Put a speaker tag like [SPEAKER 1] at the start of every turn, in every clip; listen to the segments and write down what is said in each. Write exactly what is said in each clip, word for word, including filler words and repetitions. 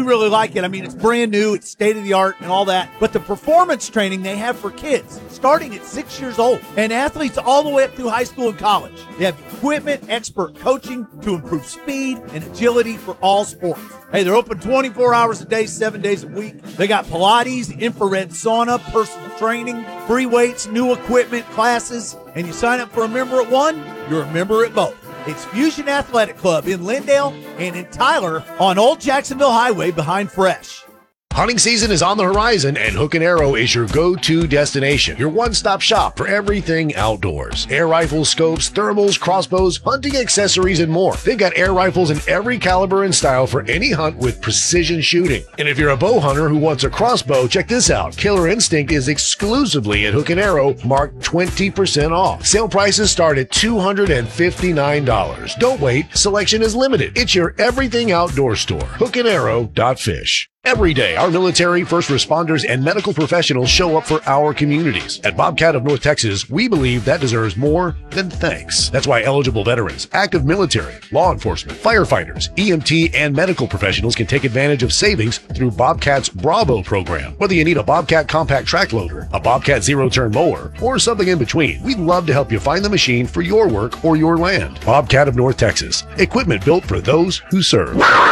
[SPEAKER 1] really like it. I mean, it's brand new, it's state-of-the-art and all that. But the performance training they have for kids, starting at six years old, and athletes all the way up through high school and college. They have equipment, expert coaching to improve speed and agility for all sports. Hey, they're open twenty-four hours a day, seven days a week. They got Pilates, infrared sauna, personal training, free weights, new equipment, classes. And you sign up for a member at one, you're a member at both. It's Fusion Athletic Club in Lindale and in Tyler on Old Jacksonville Highway behind Fresh.
[SPEAKER 2] Hunting season is on the horizon, and Hook and Arrow is your go-to destination. Your one-stop shop for everything outdoors. Air rifles, scopes, thermals, crossbows, hunting accessories, and more. They've got air rifles in every caliber and style for any hunt with precision shooting. And if you're a bow hunter who wants a crossbow, check this out. Killer Instinct is exclusively at Hook and Arrow, marked twenty percent off. Sale prices start at two hundred fifty-nine dollars. Don't wait. Selection is limited. It's your everything outdoor store. hook and arrow dot fish. Every day, our military, first responders, and medical professionals show up for our communities. At Bobcat of North Texas, we believe that deserves more than thanks. That's why eligible veterans, active military, law enforcement, firefighters, E M T, and medical professionals can take advantage of savings through Bobcat's Bravo program. Whether you need a Bobcat compact track loader, a Bobcat zero-turn mower, or something in between, we'd love to help you find the machine for your work or your land. Bobcat of North Texas, equipment built for those who serve.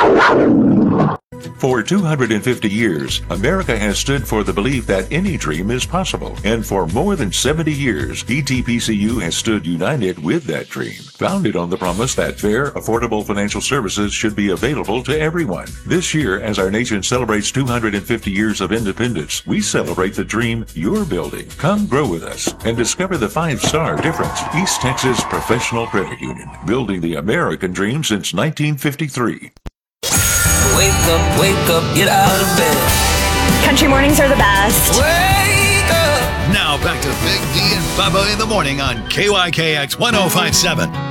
[SPEAKER 3] For two hundred fifty years, America has stood for the belief that any dream is possible. And for more than seventy years, E T P C U has stood united with that dream, founded on the promise that fair, affordable financial services should be available to everyone. This year, as our nation celebrates two hundred fifty years of independence, we celebrate the dream you're building. Come grow with us and discover the five-star difference. East Texas Professional Credit Union, building the American dream since nineteen fifty-three.
[SPEAKER 4] Wake up, wake up, get out of bed.
[SPEAKER 5] Country mornings are the best.
[SPEAKER 4] Wake up.
[SPEAKER 6] Now back to Big D and Bubba in the morning on K Y K X one oh five seven.